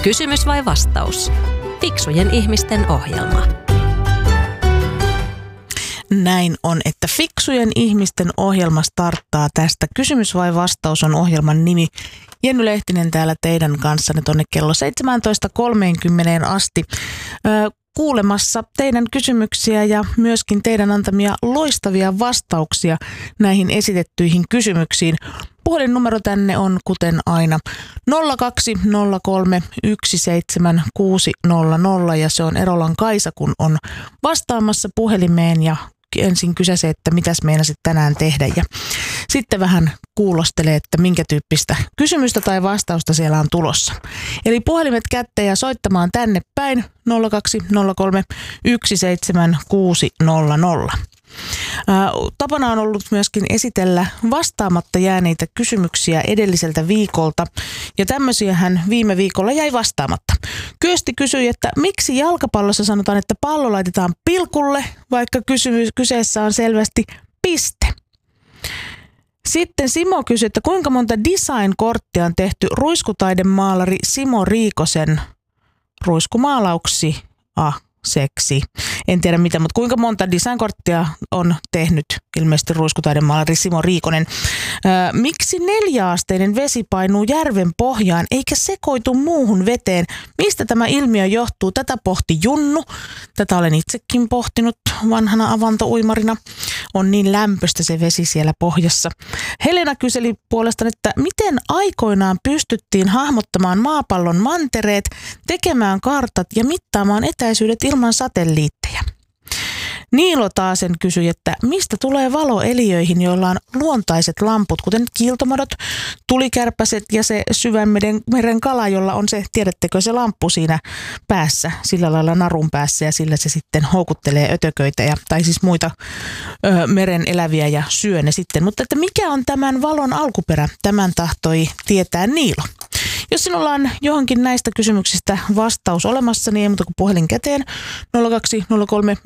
Kysymys vai vastaus? Fiksujen ihmisten ohjelma. Näin on, että Fiksujen ihmisten ohjelma starttaa tästä. Kysymys vai vastaus on ohjelman nimi. Jenny Lehtinen täällä teidän kanssanne tuonne kello 17.30 asti kuulemassa teidän kysymyksiä ja myöskin teidän antamia loistavia vastauksia näihin esitettyihin kysymyksiin. Puhelinnumero tänne on kuten aina 0203 17600 ja se on Erolan Kaisa, kun on vastaamassa puhelimeen ja ensin kysäsee, että mitäs meinasit tänään tehdä ja sitten vähän kuulostelee, että minkä tyyppistä kysymystä tai vastausta siellä on tulossa. Eli puhelimet kätteen ja soittamaan tänne päin 0203 17600. Tapana on ollut myöskin esitellä vastaamatta jääneitä kysymyksiä edelliseltä viikolta ja tämmöisiähän viime viikolla jäi vastaamatta. Kyösti kysyi, että miksi jalkapallossa sanotaan, että pallo laitetaan pilkulle, vaikka kyseessä on selvästi piste. Sitten Simo kysyi, että kuinka monta design-korttia on tehty ruiskutaidemaalari Simo Riikosen ruiskumaalauksi seksi. En tiedä mitä, mutta kuinka monta design-korttia on tehnyt ilmeisesti ruiskutaidemaalari Simo Riikonen. Miksi 4-asteinen vesi painuu järven pohjaan eikä sekoitu muuhun veteen? Mistä tämä ilmiö johtuu? Tätä pohti Junnu. Tätä olen itsekin pohtinut vanhana avantouimarina. On niin lämpöistä se vesi siellä pohjassa. Helena kyseli puolestaan, että miten aikoinaan pystyttiin hahmottamaan maapallon mantereet, tekemään kartat ja mittaamaan etäisyydet ilman satelliitteja. Niilo taasen kysyi, että mistä tulee valo eliöihin, joilla on luontaiset lamput, kuten kiiltomadot, tulikärpäset ja se syvän meren kala, jolla on se, tiedättekö, se lamppu siinä päässä, sillä lailla narun päässä ja sillä se sitten houkuttelee ötököitä tai siis muita meren eläviä ja syö ne sitten. Mutta että mikä on tämän valon alkuperä, tämän tahtoi tietää Niilo. Jos sinulla on johonkin näistä kysymyksistä vastaus olemassa, niin ei muuta kuin puhelin käteen 0203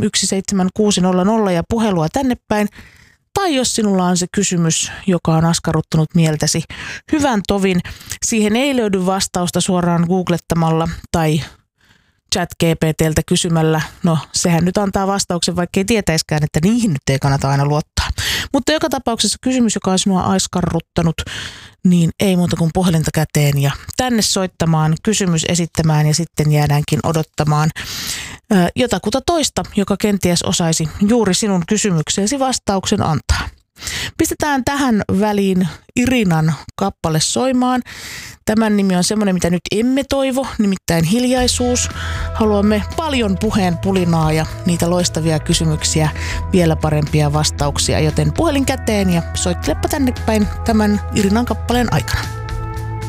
17600 ja puhelua tänne päin. Tai jos sinulla on se kysymys, joka on askarruttanut mieltäsi hyvän tovin, siihen ei löydy vastausta suoraan googlettamalla tai ChatGPT:ltä kysymällä. No sehän nyt antaa vastauksen, vaikka ei tietäiskään, että niihin nyt ei kannata aina luottaa. Mutta joka tapauksessa kysymys, joka on sinua askarruttanut, niin ei muuta kuin puhelinta käteen ja tänne soittamaan, kysymys esittämään ja sitten jäädäänkin odottamaan jotakuta toista, joka kenties osaisi juuri sinun kysymykseesi vastauksen antaa. Pistetään tähän väliin Irinan kappale soimaan. Tämän nimi on semmoinen, mitä nyt emme toivo, nimittäin hiljaisuus. Haluamme paljon puheen pulinaa ja niitä loistavia kysymyksiä, vielä parempia vastauksia, joten puhelin käteen ja soittelepa tänne päin tämän Irinan kappaleen aikana.